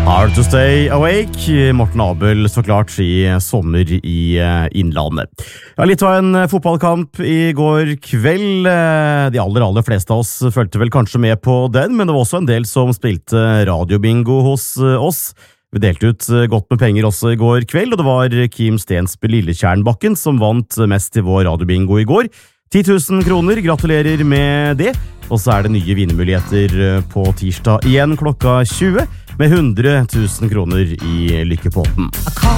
Hard to stay awake, Morten Abel så klart i sommer i Innlandet. Ja, litt av en fotballkamp i går kveld. De aller fleste av oss følte vel kanskje med på den, men det var også en del som spilte radiobingo hos oss. Vi delte ut godt med penger også i går kveld, og det var Kim Stensby Lillekjernbakken som vant mest i vår radiobingo i går. 10 000 kroner, gratulerer med det. Og så det nye vinnermuligheter på tirsdag igjen klokka 20 med 100 000 kroner i lykkepotten.